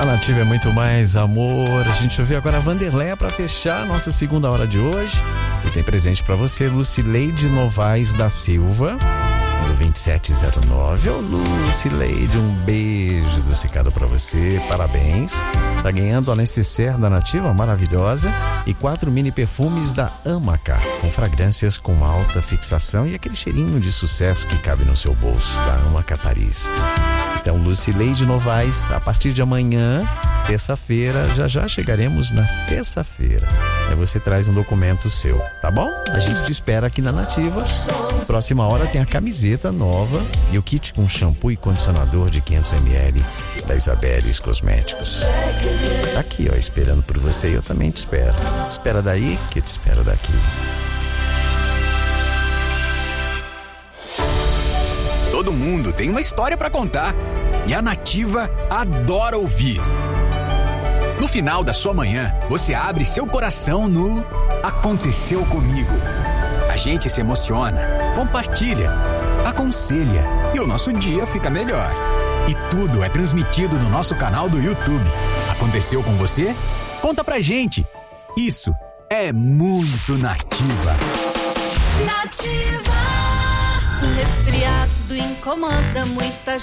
A Nativa é muito mais amor. A gente ouviu agora a Vanderleia para fechar a nossa segunda hora de hoje. E tem presente para você, Lucileide Novaes da Silva, do 2709. Ô Lucileide, um beijo adocicado para você, parabéns. Tá ganhando a necessaire da Nativa, maravilhosa, e 4 mini perfumes da Amaca, com fragrâncias com alta fixação e aquele cheirinho de sucesso que cabe no seu bolso, da Amaca Paris. Então, Lucileide Novaes, a partir de amanhã, terça-feira, já chegaremos na terça-feira. Aí você traz um documento seu, tá bom? A gente te espera aqui na Nativa. Próxima hora tem a camiseta nova e o kit com shampoo e condicionador de 500 ml da Isabeles Cosméticos. Tá aqui, ó, esperando por você, e eu também te espero. Espera daí que eu te espero daqui. Todo mundo tem uma história pra contar e a Nativa adora ouvir. No final da sua manhã, você abre seu coração no Aconteceu Comigo. A gente se emociona, compartilha, aconselha e o nosso dia fica melhor. E tudo é transmitido no nosso canal do YouTube. Aconteceu com você? Conta pra gente. Isso é muito Nativa. Nativa. O resfriado incomoda muita